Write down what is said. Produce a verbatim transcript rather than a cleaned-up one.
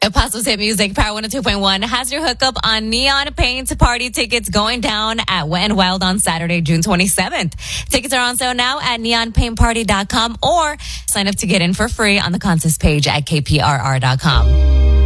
El Paso's hit music, Power one oh two point one, has your hookup on Neon Paint party tickets going down at Wet n Wild on Saturday, June twenty-seventh. Tickets are on sale now at neon paint party dot com or sign up to get in for free on the contest page at k p r r dot com.